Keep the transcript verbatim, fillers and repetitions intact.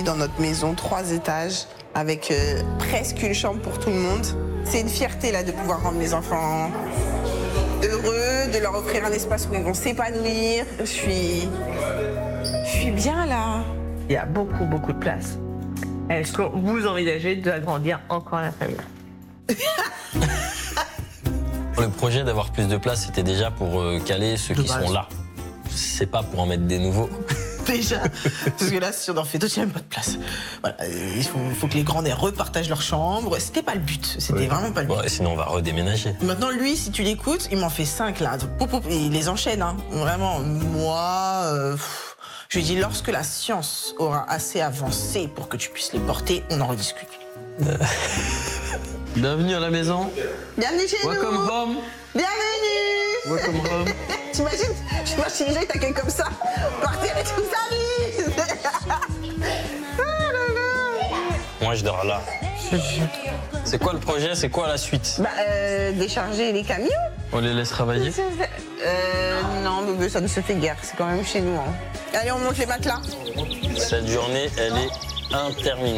dans notre maison, trois étages, avec euh, presque une chambre pour tout le monde. C'est une fierté là de pouvoir rendre mes enfants heureux, de leur offrir un espace où ils vont s'épanouir. Je suis, je suis bien là. Il y a beaucoup, beaucoup de place. Est-ce que vous envisagez d'agrandir encore la famille? Le projet d'avoir plus de place, c'était déjà pour euh, caler ceux qui sont là. C'est pas pour en mettre des nouveaux. Déjà, parce que là, si on en fait d'autres, il n'y a même pas de place. Voilà, il faut, faut que les grands aient repartagent leur chambre. C'était pas le but, c'était Oui. vraiment pas le but. Ouais, sinon, on va redéménager. Maintenant, lui, si tu l'écoutes, il m'en fait cinq là. Poup, poup, et il les enchaîne, hein. Vraiment, moi, euh, pff, je lui dis, lorsque la science aura assez avancé pour que tu puisses les porter, on en rediscute. Euh... Bienvenue à la maison. Bienvenue chez Welcome nous. home. Bienvenue. Welcome home. T'imagines, j'imagine les gens, ils t'accueillent comme ça, partir et tout, salut. Moi, je dors là. C'est quoi le projet? C'est quoi la suite? Bah, euh, décharger les camions. On les laisse travailler? Euh, non, bébé, ça ne se fait guère, c'est quand même chez nous. Hein. Allez, on monte les matelas. Cette journée, elle est interminable.